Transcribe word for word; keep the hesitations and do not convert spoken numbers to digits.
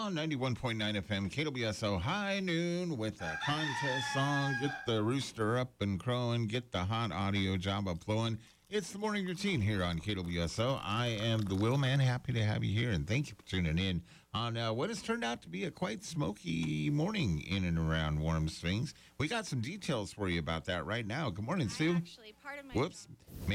on ninety-one point nine F M, K W S O High Noon with a contest song. Get the rooster up and crowing. Get the hot audio job up flowing. It's the morning routine here on K W S O. I am the Will Man. Happy to have you here, and thank you for tuning in on uh, what has turned out to be a quite smoky morning in and around Warm Springs. We got some details for you about that right now. Good morning, Sue. Actually, part of my Whoops. job.